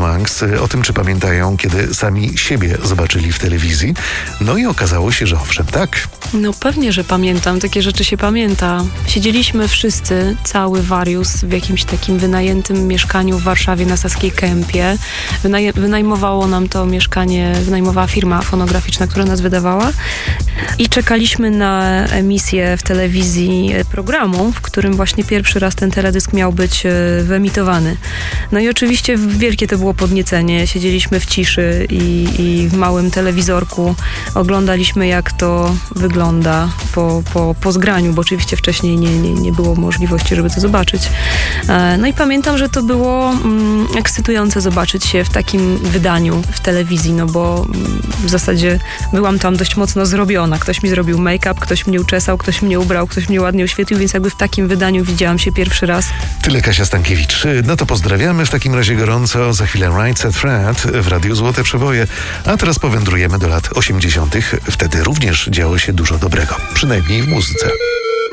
Monks o tym, czy pamiętają, kiedy sami siebie zobaczyli w telewizji. No i okazało się, że owszem, tak. No pewnie, że pamiętam. Takie rzeczy się pamięta. Siedzieliśmy wszyscy, cały warius, w jakimś takim wynajętym mieszkaniu w Warszawie na Saskiej Kępie. Wynajmowało nam to mieszkanie, wynajmowała firma fonograficzna, która nas wydawała. I czekaliśmy na emisję w telewizji programu, w którym właśnie pierwszy raz ten teledysk miał być wyemitowany. No i oczywiście wielkie to było podniecenie. Siedzieliśmy w ciszy i w małym telewizorku oglądaliśmy, jak to wygląda po zgraniu, bo oczywiście wcześniej nie było możliwości, żeby to zobaczyć. No i pamiętam, że to było ekscytujące zobaczyć się w takim wydaniu w telewizji, no bo w zasadzie byłam tam dość mocno zrobiona. Ktoś mi zrobił make-up, ktoś mnie uczesał, ktoś mnie ubrał, ktoś mnie ładnie oświetlił, więc jakby w takim wydaniu widziałam się pierwszy raz. Tyle Kasia Stankiewicz. No to pozdrawiamy w takim razie gorąco. Za chwilę Right Set Fred w Radiu Złote Przeboje. A teraz powędrujemy do lat 80. Wtedy również działo się dużo dobrego. Przynajmniej w muzyce.